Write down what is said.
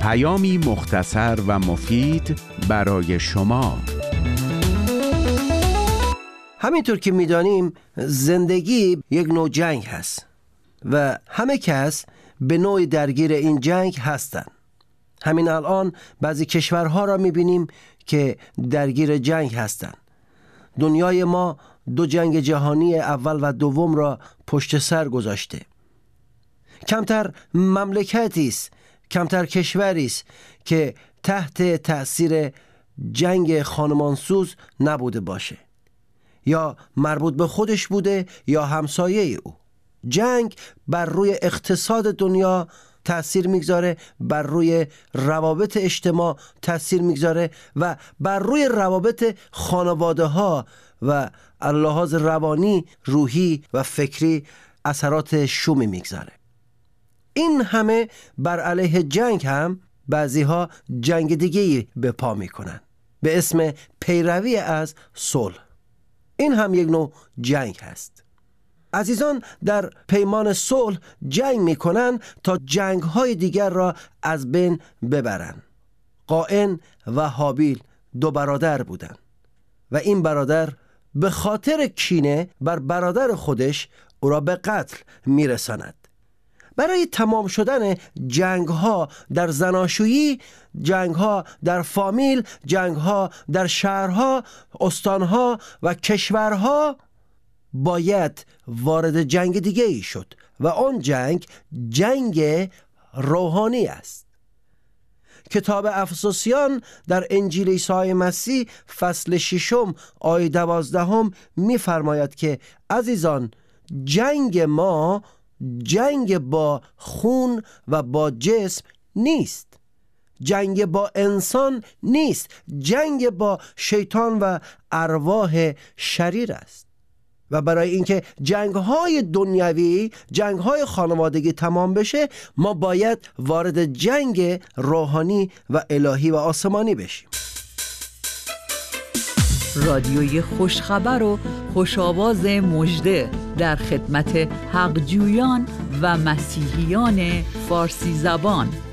پیامی مختصر و مفید برای شما. همینطور که می‌دانیم زندگی یک نوع جنگ هست و همه کس به نوعی درگیر این جنگ هستند. همین الان بعضی کشورها را می‌بینیم که درگیر جنگ هستند. دنیای ما 2 جنگ جهانی اول و دوم را پشت سر گذاشته. کمتر مملکتی است، کمتر کشوری است که تحت تأثیر جنگ خانمانسوز نبوده باشه، یا مربوط به خودش بوده یا همسایه او. جنگ بر روی اقتصاد دنیا تأثیر میگذاره، بر روی روابط اجتماع تأثیر میگذاره و بر روی روابط خانواده ها و لحاظ روانی، روحی و فکری اثرات شومی میگذاره. این همه بر علیه جنگ هم بعضی ها جنگ دیگه‌ای به پا میکنن به اسم پیروی از صلح. این هم یک نوع جنگ هست. عزیزان در پیمان صلح جنگ میکنن تا جنگ های دیگر را از بین ببرن. قائن و هابیل 2 برادر بودند و این برادر به خاطر کینه بر برادر خودش او را به قتل میرساند. برای تمام شدن جنگ ها در زناشویی، جنگ ها در فامیل، جنگ ها در شهرها، استانها و کشورها باید وارد جنگ دیگه ای شد و آن جنگ روحانی است. کتاب افسوسیان در انجیل عیسی مسیح فصل 6 آیه 12 می‌فرماید که عزیزان، جنگ ما جنگ با خون و با جسم نیست، جنگ با انسان نیست، جنگ با شیطان و ارواح شریر است. و برای اینکه جنگ‌های دنیوی، جنگ‌های خانوادگی تمام بشه، ما باید وارد جنگ روحانی و الهی و آسمانی بشیم. رادیوی خوشخبر و خوش‌آواز مژده در خدمت حق‌جویان و مسیحیان فارسی زبان.